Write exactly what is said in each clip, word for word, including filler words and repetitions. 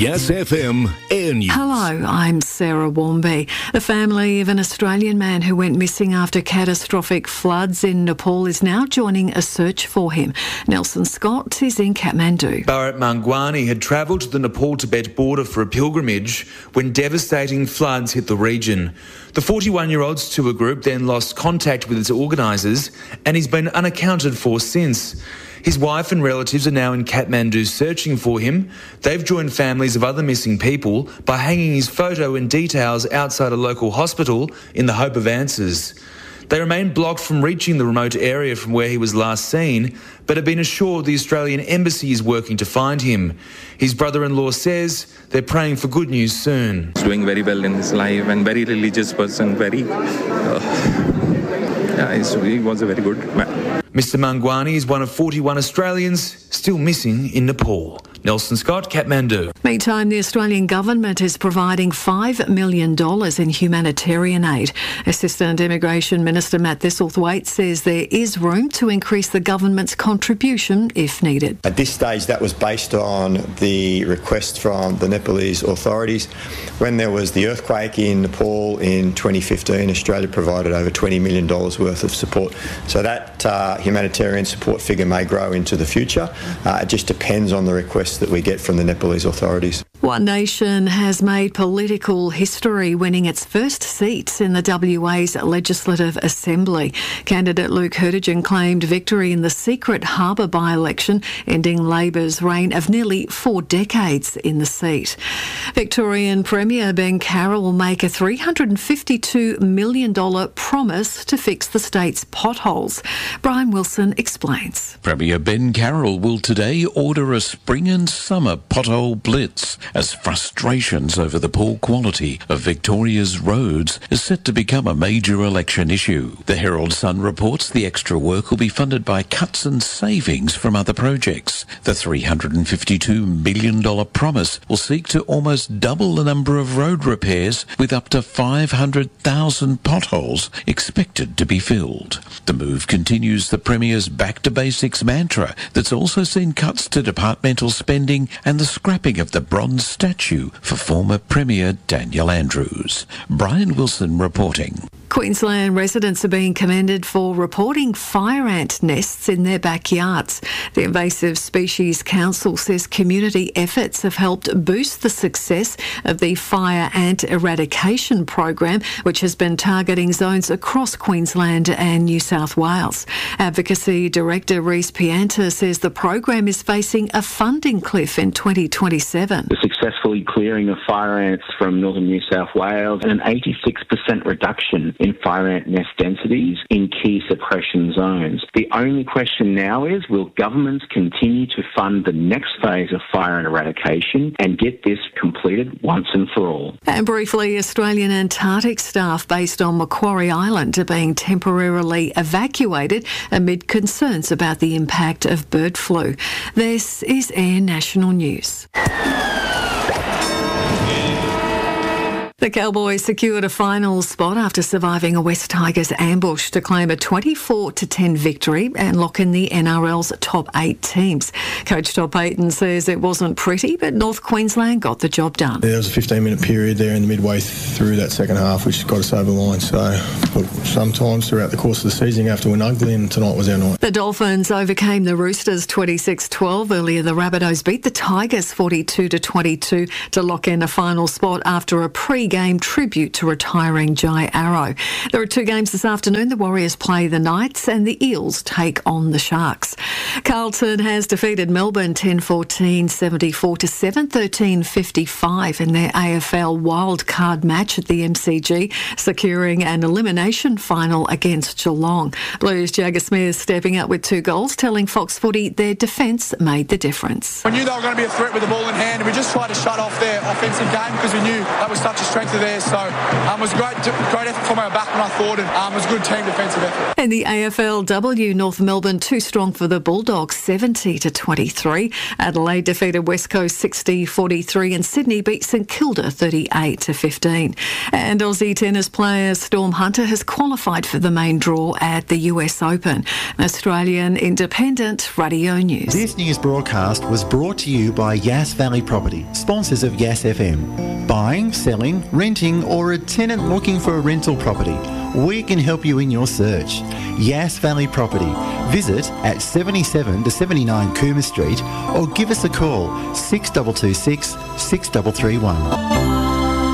Yes F M Air News. Hello, I'm Sarah Warmby. The family of an Australian man who went missing after catastrophic floods in Nepal is now joining a search for him. Nelson Scott is in Kathmandu. Bharat Mangwani had travelled to the Nepal-Tibet border for a pilgrimage when devastating floods hit the region. The forty-one-year-old's tour group then lost contact with its organisers and he's been unaccounted for since. His wife and relatives are now in Kathmandu searching for him. They've joined families of other missing people by hanging his photo and details outside a local hospital in the hope of answers. They remain blocked from reaching the remote area from where he was last seen, but have been assured the Australian Embassy is working to find him. His brother-in-law says they're praying for good news soon. He's doing very well in his life and very religious person, very... Uh, yeah, he was a very good man. Mister Mangwani is one of forty-one Australians still missing in Nepal. Nelson Scott, Kathmandu. Meantime, the Australian government is providing five million dollars in humanitarian aid. Assistant Immigration Minister Matt Thistlethwaite says there is room to increase the government's contribution if needed. At this stage, that was based on the request from the Nepalese authorities. When there was the earthquake in Nepal in twenty fifteen, Australia provided over twenty million dollars worth of support. So that uh, humanitarian support figure may grow into the future. Uh, it just depends on the request that we get from the Nepalese authorities. One Nation has made political history, winning its first seats in the W A's Legislative Assembly. Candidate Luke Hertigan claimed victory in the secret Harbour by-election, ending Labor's reign of nearly four decades in the seat. Victorian Premier Ben Carroll will make a three hundred fifty-two million dollars promise to fix the state's potholes. Brian Wilson explains. Premier Ben Carroll will today order a spring and summer pothole blitz as frustrations over the poor quality of Victoria's roads is set to become a major election issue. The Herald Sun reports the extra work will be funded by cuts and savings from other projects. The three hundred fifty-two million dollars promise will seek to almost double the number of road repairs, with up to five hundred thousand potholes expected to be filled. The move continues the Premier's back-to-basics mantra that's also seen cuts to departmental spending and the scrapping of the bronze statue for former Premier Daniel Andrews. Brian Wilson reporting. Queensland residents are being commended for reporting fire ant nests in their backyards. The Invasive Species Council says community efforts have helped boost the success of the fire ant eradication program, which has been targeting zones across Queensland and New South Wales. Advocacy Director Reece Pianta says the program is facing a funding cliff in twenty twenty-seven. The successfully clearing of fire ants from northern New South Wales and an eighty-six percent reduction in fire ant nest densities in key suppression zones. The only question now is, will governments continue to fund the next phase of fire ant eradication and get this completed once and for all? And briefly, Australian Antarctic staff based on Macquarie Island are being temporarily evacuated amid concerns about the impact of bird flu. This is Air National News. The Cowboys secured a final spot after surviving a West Tigers ambush to claim a twenty-four to ten victory and lock in the N R L's top eight teams. Coach Todd Payton says it wasn't pretty, but North Queensland got the job done. There was a fifteen-minute period there in the midway through that second half, which got us over the line. So look, sometimes throughout the course of the season, you have to win ugly, and tonight was our night. The Dolphins overcame the Roosters twenty-six twelve. Earlier, the Rabbitohs beat the Tigers forty-two to twenty-two to lock in a final spot after a pre game tribute to retiring Jai Arrow. There are two games this afternoon. The Warriors play the Knights and the Eels take on the Sharks. Carlton has defeated Melbourne ten fourteen, seventy-four to seven thirteen fifty-five in their A F L wildcard match at the M C G, securing an elimination final against Geelong. Blues Jagger Smith stepping up with two goals, telling Fox Footy their defence made the difference. We knew they were going to be a threat with the ball in hand, and we just tried to shut off their offensive game because we knew that was such a strength strength are there. So um, it was a great, great effort from our back when I thought, and um, it was a good team defensive effort. In the A F L W, North Melbourne too strong for the Bulldogs, seventy to twenty-three. Adelaide defeated West Coast sixty forty-three, and Sydney beat St Kilda thirty-eight to fifteen. And Aussie tennis player Storm Hunter has qualified for the main draw at the U S Open. Australian Independent Radio News. This news broadcast was brought to you by Yass Valley Property, sponsors of Yass F M. Buying, selling, renting, or a tenant looking for a rental property, we can help you in your search. Yass Valley Property. Visit at seventy-seven to seventy-nine Coomer Street or give us a call six two two six, six three three one.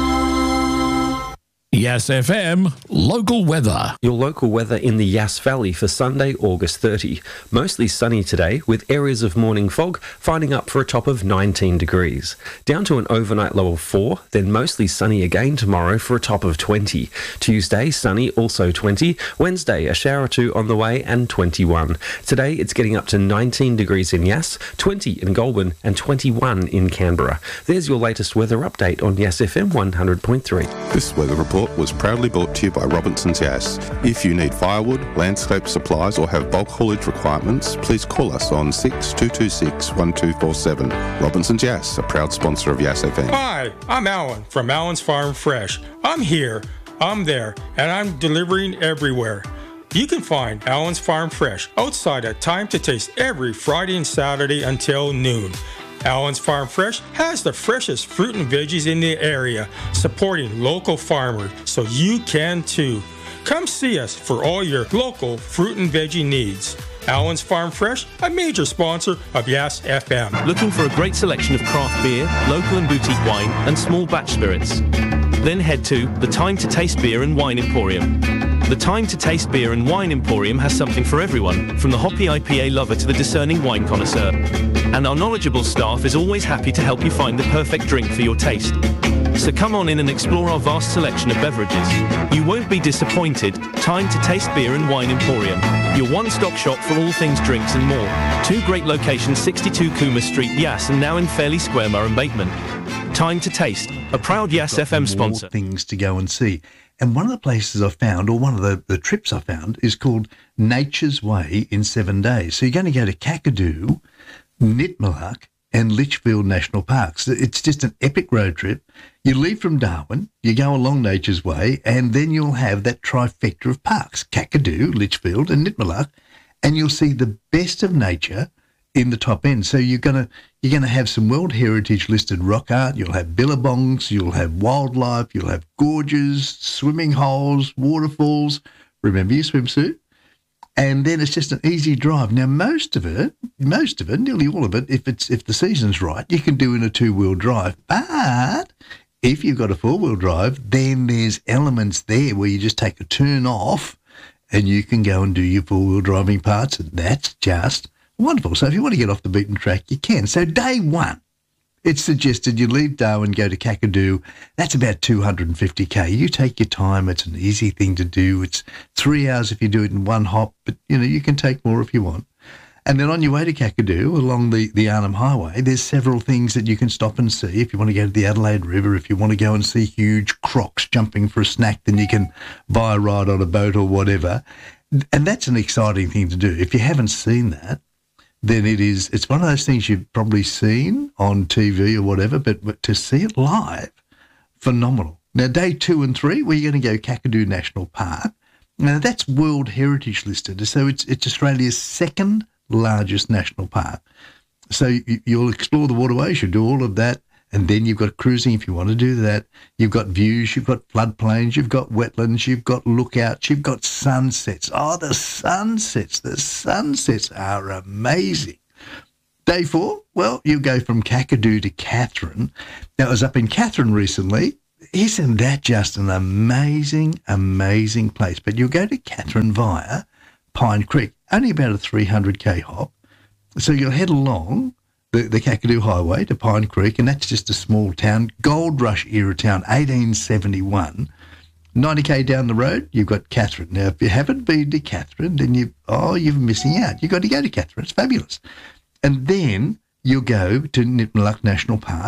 Yass F M, local weather. Your local weather in the Yass Valley for Sunday, August thirtieth. Mostly sunny today with areas of morning fog, finding up for a top of nineteen degrees. Down to an overnight low of four, then mostly sunny again tomorrow for a top of twenty. Tuesday, sunny, also twenty. Wednesday, a shower or two on the way and twenty-one. Today, it's getting up to nineteen degrees in Yass, twenty in Goulburn and twenty-one in Canberra. There's your latest weather update on Yass F M one hundred point three. This weather report was proudly brought to you by Robinson's Yass. If you need firewood, landscape supplies or have bulk haulage requirements, please call us on six two two six, one two four seven. Robinson's Yass, a proud sponsor of Yass F M. Hi, I'm Alan from Alan's Farm Fresh. I'm here, I'm there, and I'm delivering everywhere. You can find Alan's Farm Fresh outside at Time to Taste every Friday and Saturday until noon. Alan's Farm Fresh has the freshest fruit and veggies in the area, supporting local farmers, so you can too. Come see us for all your local fruit and veggie needs. Alan's Farm Fresh, a major sponsor of Yass F M. Looking for a great selection of craft beer, local and boutique wine, and small batch spirits? Then head to the Time to Taste Beer and Wine Emporium. The Time to Taste Beer and Wine Emporium has something for everyone, from the hoppy I P A lover to the discerning wine connoisseur. And our knowledgeable staff is always happy to help you find the perfect drink for your taste. So come on in and explore our vast selection of beverages. You won't be disappointed. Time to Taste Beer and Wine Emporium, your one-stop shop for all things drinks and more. Two great locations, sixty-two Coomer Street, Yass, and now in Fairley Square, Murray-Bateman. Time to Taste, a proud Yass F M sponsor. Things to go and see. And one of the places I found, or one of the, the trips I found, is called Nature's Way in seven days. So you're going to go to Kakadu, Nitmaluk and Litchfield National Parks. It's just an epic road trip. You leave from Darwin, you go along Nature's Way, and then you'll have that trifecta of parks, Kakadu, Litchfield and Nitmaluk, and you'll see the best of nature in the top end. So you're gonna you're gonna have some World Heritage listed rock art, you'll have billabongs, you'll have wildlife, you'll have gorges, swimming holes, waterfalls. Remember your swimsuit? And then it's just an easy drive. Now, most of it, most of it, nearly all of it, if it's if the season's right, you can do in a two-wheel drive. But if you've got a four-wheel drive, then there's elements there where you just take a turn off and you can go and do your four-wheel driving parts. And that's just wonderful. So if you want to get off the beaten track, you can. So day one, it's suggested you leave Darwin, go to Kakadu. That's about two hundred fifty k. You take your time. It's an easy thing to do. It's three hours if you do it in one hop, but, you know, you can take more if you want. And then on your way to Kakadu, along the, the Arnhem Highway, there's several things that you can stop and see. If you want to go to the Adelaide River, if you want to go and see huge crocs jumping for a snack, then you can buy a ride on a boat or whatever. And that's an exciting thing to do. If you haven't seen that, then it is, it's one of those things you've probably seen on T V or whatever, but, but to see it live, phenomenal. Now, day two and three, we're going to go Kakadu National Park. Now, that's World Heritage listed, so it's it's Australia's second largest national park. So you, you'll explore the waterways, you do all of that, and then you've got cruising if you want to do that. You've got views, you've got floodplains, you've got wetlands, you've got lookouts, you've got sunsets. Oh, the sunsets, the sunsets are amazing. Day four, well, you go from Kakadu to Katherine. Now, I was up in Katherine recently. Isn't that just an amazing, amazing place? But you'll go to Katherine via Pine Creek, only about a three hundred k hop. So you'll head along the, the Kakadu Highway to Pine Creek, and that's just a small town, Gold Rush era town, eighteen seventy-one. ninety k down the road, you've got Katherine. Now, if you haven't been to Katherine, then you oh, you're missing out. You've got to go to Katherine. It's fabulous. And then you'll go to Nitmaluk National Park,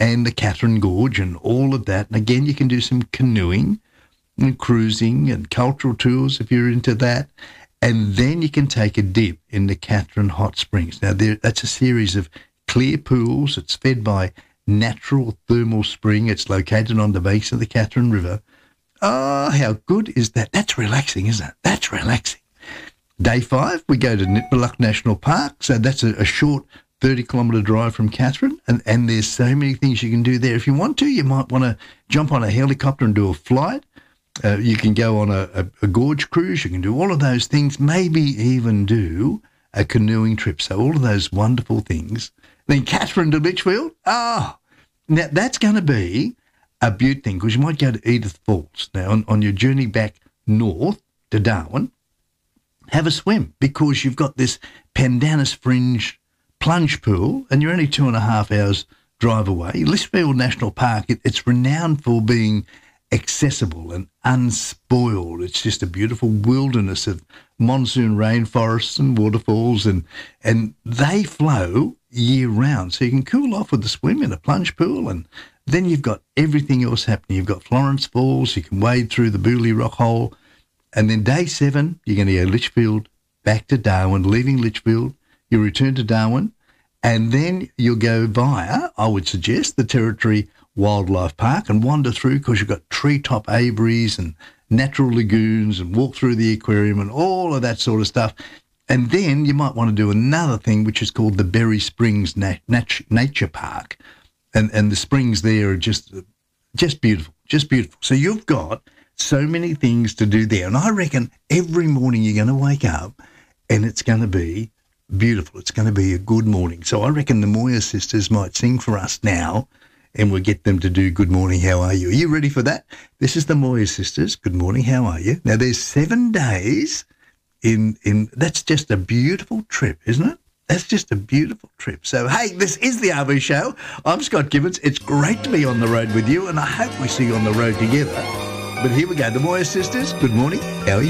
and the Catherine Gorge and all of that. And again, you can do some canoeing and cruising and cultural tours if you're into that. And then you can take a dip in the Catherine Hot Springs. Now, there, that's a series of clear pools. It's fed by natural thermal spring. It's located on the banks of the Catherine River. Oh, how good is that? That's relaxing, isn't it? That's relaxing. Day five, we go to Nitmiluk National Park. So that's a, a short thirty kilometre drive from Catherine. And, and there's so many things you can do there. If you want to, you might want to jump on a helicopter and do a flight. Uh, you can go on a, a, a gorge cruise. You can do all of those things, maybe even do a canoeing trip. So all of those wonderful things. Then Catherine to Litchfield. Oh, now that's going to be a beaut thing because you might go to Edith Falls. Now, on, on your journey back north to Darwin, have a swim because you've got this Pendanus Fringe plunge pool and you're only two and a half hours drive away. Litchfield National Park, it, it's renowned for being accessible and unspoiled. It's just a beautiful wilderness of monsoon rainforests and waterfalls, and and they flow year round. So you can cool off with a swim in a plunge pool, and then you've got everything else happening. You've got Florence Falls, you can wade through the Booley Rock Hole, and then day seven, you're going to go Litchfield, back to Darwin, leaving Litchfield, you return to Darwin, and then you'll go via, I would suggest, the Territory Wildlife Park and wander through because you've got treetop aviaries and natural lagoons and walk through the aquarium and all of that sort of stuff. And then you might want to do another thing which is called the Berry Springs Nat- Nat- Nature Park. And and the springs there are just, just beautiful, just beautiful. So you've got so many things to do there. And I reckon every morning you're going to wake up and it's going to be beautiful. It's going to be a good morning. So I reckon the Moya sisters might sing for us now, and we'll get them to do Good Morning, How Are You? Are you ready for that? This is the Moya sisters. Good morning, how are you? Now, there's seven days in, in that's just a beautiful trip, isn't it? That's just a beautiful trip. So, hey, this is the R V Show. I'm Scott Gibbons. It's great to be on the road with you, and I hope we see you on the road together. But here we go. The Moya sisters, good morning, how are you?